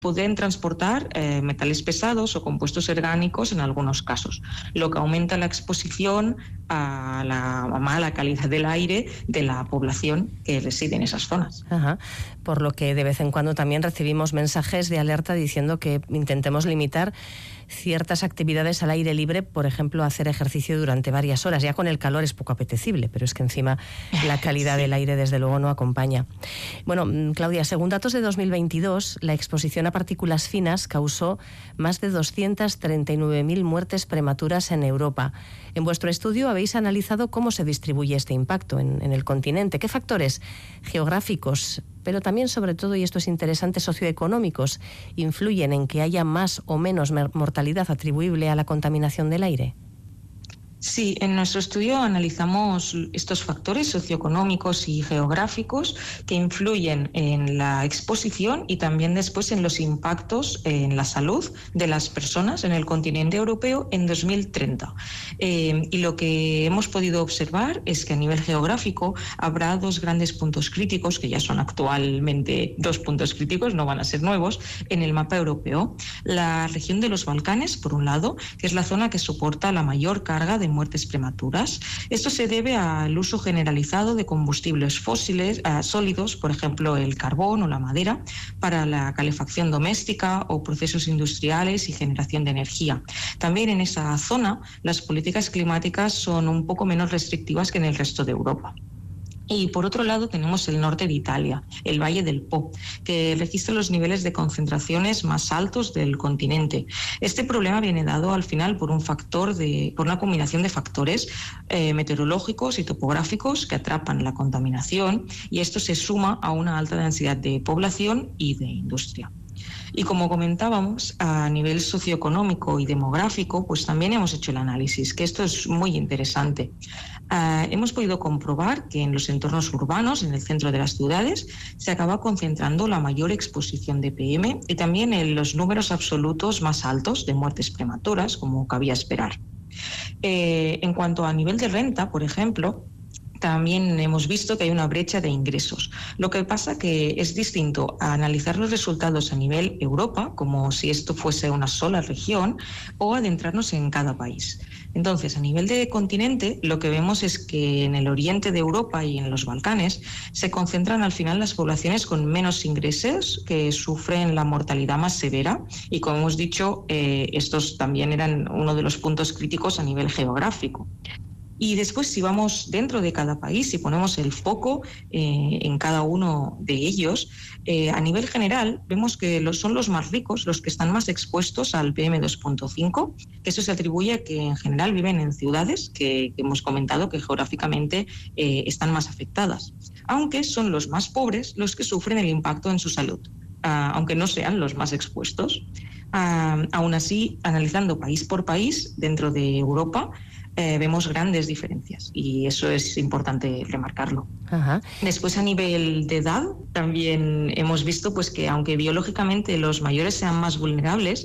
pueden transportar metales pesados o compuestos orgánicos en algunos casos, lo que aumenta la exposición a la mala calidad del aire de la población que reside en esas zonas. Ajá. Por lo que de vez en cuando también recibimos mensajes de alerta diciendo que intentemos limitar ciertas actividades al aire libre, por ejemplo, hacer ejercicio durante varias horas. Ya con el calor es poco apetecible, pero es que encima la calidad del aire desde luego no acompaña. Bueno, Claudia, según datos de 2022, la exposición a partículas finas causó más de 239.000 muertes prematuras en Europa. En vuestro estudio habéis analizado cómo se distribuye este impacto en el continente. ¿Qué factores geográficos, pero también, sobre todo, y esto es interesante, socioeconómicos, influyen en que haya más o menos mortalidad atribuible a la contaminación del aire? Sí, en nuestro estudio analizamos estos factores socioeconómicos y geográficos que influyen en la exposición y también después en los impactos en la salud de las personas en el continente europeo en 2030. Y lo que hemos podido observar es que a nivel geográfico habrá dos grandes puntos críticos, que ya son actualmente dos puntos críticos, no van a ser nuevos, en el mapa europeo. La región de los Balcanes, por un lado, que es la zona que soporta la mayor carga de muertes prematuras. Esto se debe al uso generalizado de combustibles fósiles sólidos, por ejemplo el carbón o la madera, para la calefacción doméstica o procesos industriales y generación de energía. También en esa zona las políticas climáticas son un poco menos restrictivas que en el resto de Europa. Y por otro lado tenemos el norte de Italia, el Valle del Po, que registra los niveles de concentraciones más altos del continente. Este problema viene dado al final por por una combinación de factores meteorológicos y topográficos que atrapan la contaminación, y esto se suma a una alta densidad de población y de industria. Y como comentábamos, a nivel socioeconómico y demográfico, pues también hemos hecho el análisis, que esto es muy interesante. Hemos podido comprobar que en los entornos urbanos, en el centro de las ciudades, se acaba concentrando la mayor exposición de PM y también en los números absolutos más altos de muertes prematuras, como cabía esperar. En cuanto a nivel de renta, por ejemplo, también hemos visto que hay una brecha de ingresos. Lo que pasa que es distinto a analizar los resultados a nivel Europa, como si esto fuese una sola región, o adentrarnos en cada país. Entonces, a nivel de continente, lo que vemos es que en el oriente de Europa y en los Balcanes se concentran al final las poblaciones con menos ingresos, que sufren la mortalidad más severa, y como hemos dicho, estos también eran uno de los puntos críticos a nivel geográfico. Y después, si vamos dentro de cada país y ponemos el foco en cada uno de ellos, a nivel general vemos que son los más ricos los que están más expuestos al PM2.5, que eso se atribuye a que en general viven en ciudades que hemos comentado que geográficamente están más afectadas, aunque son los más pobres los que sufren el impacto en su salud, aunque no sean los más expuestos. Aún así, analizando país por país dentro de Europa, vemos grandes diferencias y eso es importante remarcarlo. Ajá. Después, a nivel de edad, también hemos visto pues que aunque biológicamente los mayores sean más vulnerables,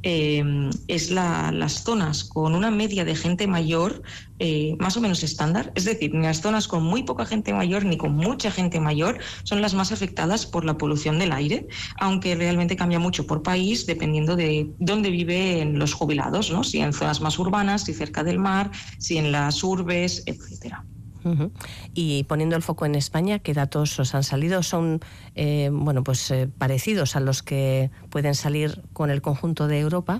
es las zonas con una media de gente mayor más o menos estándar, es decir, ni las zonas con muy poca gente mayor ni con mucha gente mayor son las más afectadas por la polución del aire, aunque realmente cambia mucho por país dependiendo de dónde viven los jubilados, ¿no? Si en zonas más urbanas, si cerca del mar, si en las urbes, etcétera. Uh-huh. Y poniendo el foco en España, ¿qué datos os han salido? ¿Son parecidos a los que pueden salir con el conjunto de Europa?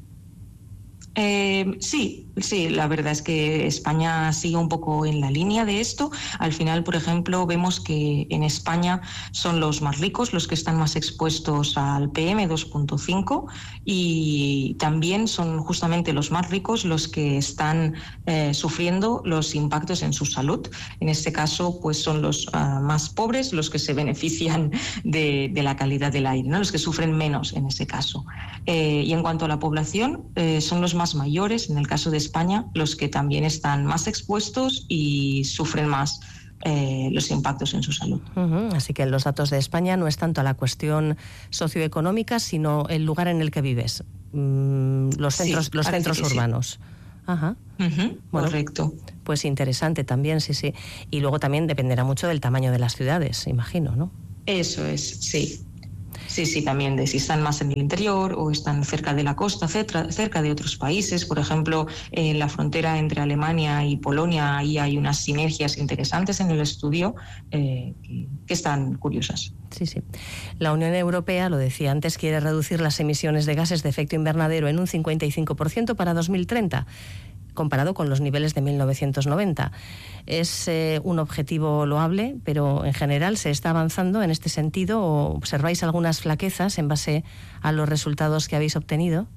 Sí, la verdad es que España sigue un poco en la línea de esto. Al final, por ejemplo, vemos que en España son los más ricos los que están más expuestos al PM2.5 y también son justamente los más ricos los que están sufriendo los impactos en su salud. En este caso, pues son los más pobres los que se benefician de la calidad del aire, ¿no? Los que sufren menos en ese caso. Y en cuanto a la población, son los más mayores, en el caso de España, los que también están más expuestos y sufren más los impactos en su salud. Uh-huh. Así que los datos de España no es tanto a la cuestión socioeconómica, sino el lugar en el que vives, los centros urbanos. Ajá. Uh-huh. Bueno, correcto. Pues interesante también, sí. Y luego también dependerá mucho del tamaño de las ciudades, imagino, ¿no? Eso es, sí. Sí, también de si están más en el interior o están cerca de la costa, cerca de otros países. Por ejemplo, en la frontera entre Alemania y Polonia, ahí hay unas sinergias interesantes en el estudio que están curiosas. Sí. La Unión Europea, lo decía antes, quiere reducir las emisiones de gases de efecto invernadero en un 55% para 2030. Comparado con los niveles de 1990. Es un objetivo loable, pero en general se está avanzando en este sentido. ¿O observáis algunas flaquezas en base a los resultados que habéis obtenido?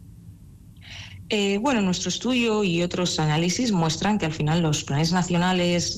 Nuestro estudio y otros análisis muestran que al final los planes nacionales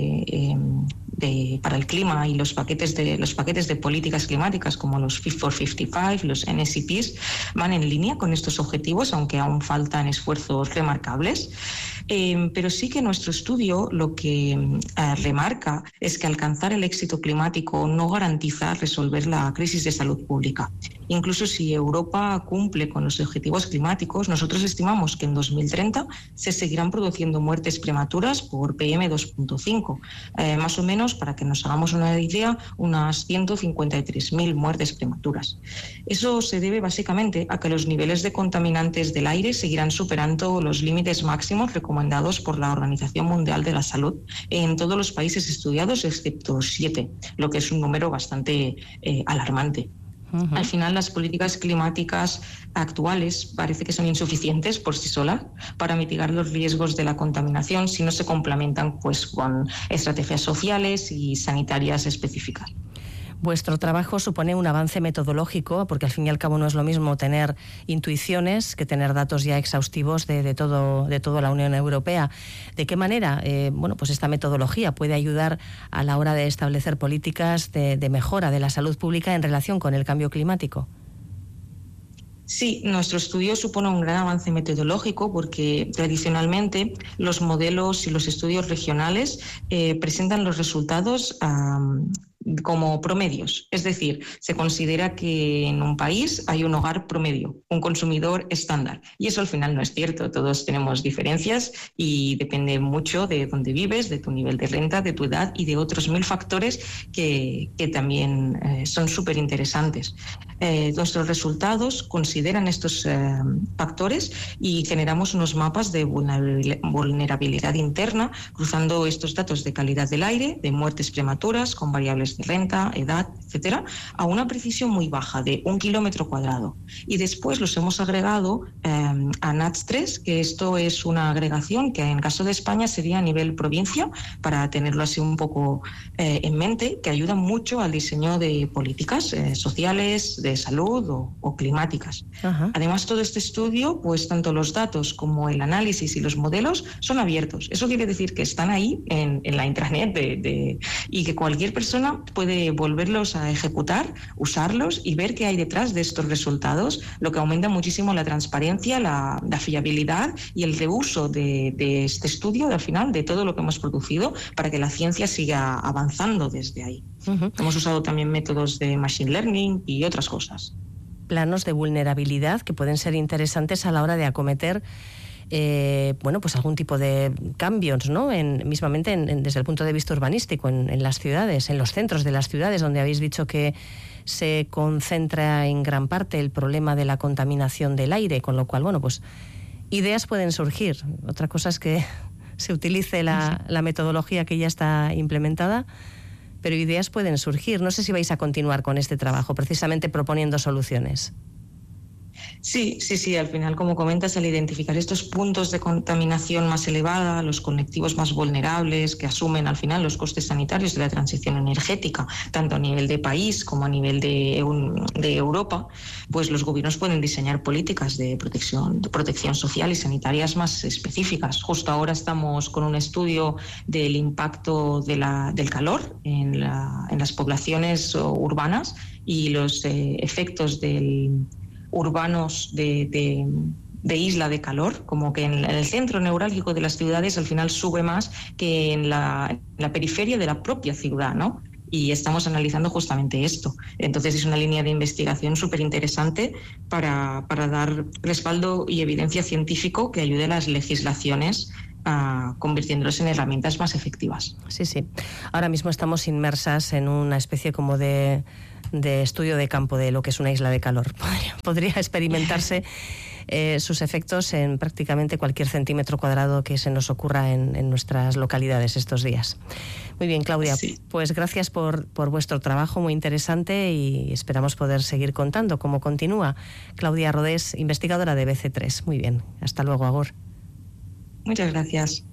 para el clima y los paquetes de políticas climáticas como los Fit for 55, los NCPs, van en línea con estos objetivos, aunque aún faltan esfuerzos remarcables. Pero sí que nuestro estudio lo que remarca es que alcanzar el éxito climático no garantiza resolver la crisis de salud pública. Incluso si Europa cumple con los objetivos climáticos, nosotros estimamos que en 2030 se seguirán produciendo muertes prematuras por PM2.5. Más o menos, para que nos hagamos una idea, unas 153.000 muertes prematuras. Eso se debe básicamente a que los niveles de contaminantes del aire seguirán superando los límites máximos recomendados por la Organización Mundial de la Salud en todos los países estudiados, excepto 7, lo que es un número bastante alarmante. Uh-huh. Al final, las políticas climáticas actuales parece que son insuficientes por sí solas para mitigar los riesgos de la contaminación si no se complementan con estrategias sociales y sanitarias específicas. Vuestro trabajo supone un avance metodológico, porque al fin y al cabo no es lo mismo tener intuiciones que tener datos ya exhaustivos de toda la Unión Europea. ¿De qué manera esta metodología puede ayudar a la hora de establecer políticas de mejora de la salud pública en relación con el cambio climático? Sí, nuestro estudio supone un gran avance metodológico porque tradicionalmente los modelos y los estudios regionales presentan los resultados como promedios. Es decir, se considera que en un país hay un hogar promedio, un consumidor estándar. Y eso al final no es cierto. Todos tenemos diferencias y depende mucho de dónde vives, de tu nivel de renta, de tu edad y de otros 1000 factores que también son súper interesantes. Nuestros resultados consideran estos factores y generamos unos mapas de vulnerabilidad interna, cruzando estos datos de calidad del aire, de muertes prematuras, con variables de renta, edad, etcétera, a una precisión muy baja de 1 kilómetro cuadrado. Y después los hemos agregado a NUTS3, que esto es una agregación que en caso de España sería a nivel provincia, para tenerlo así un poco en mente, que ayuda mucho al diseño de políticas sociales, de salud o climáticas. Uh-huh. Además, todo este estudio, pues tanto los datos como el análisis y los modelos son abiertos. Eso quiere decir que están ahí en la intranet y que cualquier persona puede volverlos a ejecutar, usarlos y ver qué hay detrás de estos resultados, lo que aumenta muchísimo la transparencia, la fiabilidad y el reuso de este estudio, al final, de todo lo que hemos producido, para que la ciencia siga avanzando desde ahí. Uh-huh. Hemos usado también métodos de machine learning y otras cosas. Planos de vulnerabilidad que pueden ser interesantes a la hora de acometer algún tipo de cambios, ¿no? Mismamente desde el punto de vista urbanístico, en las ciudades, en los centros de las ciudades, donde habéis dicho que se concentra en gran parte el problema de la contaminación del aire, con lo cual, ideas pueden surgir. Otra cosa es que se utilice la metodología que ya está implementada, pero ideas pueden surgir. No sé si vais a continuar con este trabajo, precisamente proponiendo soluciones. Sí, al final, como comentas, al identificar estos puntos de contaminación más elevada, los colectivos más vulnerables que asumen al final los costes sanitarios de la transición energética, tanto a nivel de país como a nivel de Europa, pues los gobiernos pueden diseñar políticas de protección social y sanitarias más específicas. Justo ahora estamos con un estudio del impacto del calor en las poblaciones urbanas y los efectos urbanos de isla de calor, como que en el centro neurálgico de las ciudades al final sube más que en la periferia de la propia ciudad, ¿no? Y estamos analizando justamente esto. Entonces es una línea de investigación súper interesante para dar respaldo y evidencia científico que ayude a las legislaciones convirtiéndolos en herramientas más efectivas. Sí. Ahora mismo estamos inmersas en una especie como de de estudio de campo de lo que es una isla de calor. Podría experimentarse sus efectos en prácticamente cualquier centímetro cuadrado que se nos ocurra en nuestras localidades estos días. Muy bien, Claudia, sí. Pues gracias por vuestro trabajo muy interesante y esperamos poder seguir contando cómo continúa. Claudia Rodés, investigadora de BC3. Muy bien, hasta luego, agur. Muchas gracias.